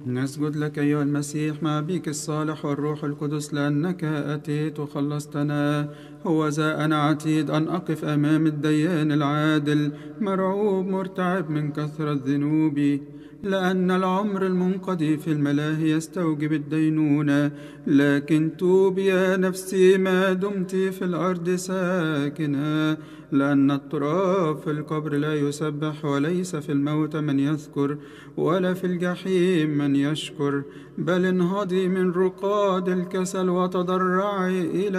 نسجد لك أيها المسيح مع بيك الصالح والروح القدس، لأنك أتيت وخلصتنا. هو ذا أنا عتيد أن أقف أمام الديان العادل، مرعوب مرتعب من كثرة ذنوبي، لأن العمر المنقضي في الملاهي يستوجب الدينونة. لكن توبي يا نفسي ما دمت في الأرض ساكنة، لأن التراب في القبر لا يسبح، وليس في الموت من يذكر، ولا في الجحيم من يشكر. بل انهضي من رقاد الكسل وتضرعي إلى